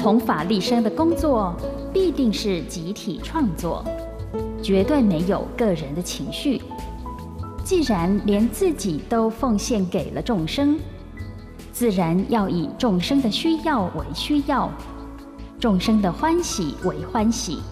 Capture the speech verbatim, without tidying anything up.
弘法利生的工作必定是集体创作，绝对没有个人的情绪。既然连自己都奉献给了众生，自然要以众生的需要为需要，众生的欢喜为欢喜。